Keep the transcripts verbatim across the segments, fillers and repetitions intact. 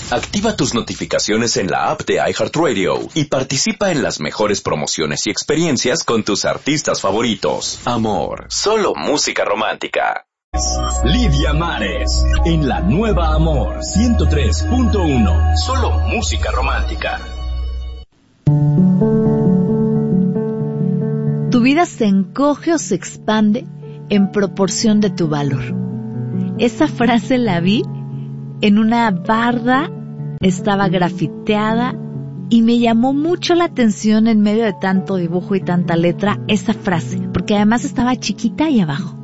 Activa tus notificaciones en la app de iHeartRadio y participa en las mejores promociones y experiencias con tus artistas favoritos. Amor, solo música romántica. Lidia Mares, en la nueva Amor ciento tres punto uno. Solo música romántica. Tu vida se encoge o se expande en proporción de tu valor. Esa frase la vi en una barda, estaba grafiteada y me llamó mucho la atención en medio de tanto dibujo y tanta letra esa frase, porque además estaba chiquita ahí abajo.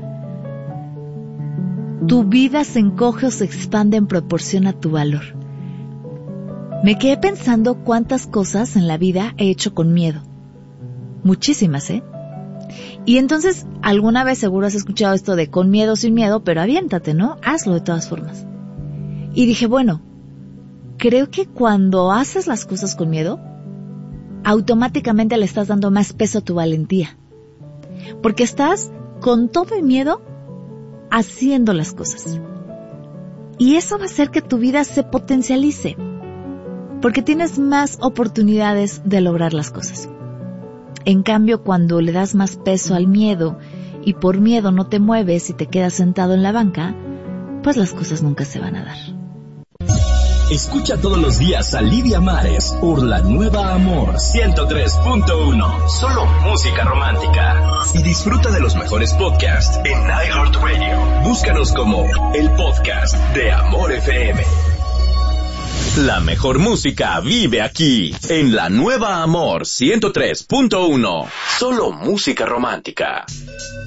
Tu vida se encoge o se expande en proporción a tu valor. Me quedé pensando cuántas cosas en la vida he hecho con miedo. Muchísimas, ¿eh? Y entonces, alguna vez seguro has escuchado esto de con miedo, sin miedo, pero aviéntate, ¿no? Hazlo de todas formas. Y dije, bueno, creo que cuando haces las cosas con miedo, automáticamente le estás dando más peso a tu valentía. Porque estás con todo el miedo haciendo las cosas. Y eso va a hacer que tu vida se potencialice. Porque tienes más oportunidades de lograr las cosas. En cambio, cuando le das más peso al miedo y por miedo no te mueves y te quedas sentado en la banca, pues las cosas nunca se van a dar. Escucha todos los días a Lidia Mares por la nueva Amor ciento tres punto uno. Solo música romántica. Y disfruta de los mejores podcasts en iHeartRadio. Búscanos como el podcast de Amor F M. La mejor música vive aquí, en la nueva Amor ciento tres punto uno. Solo música romántica.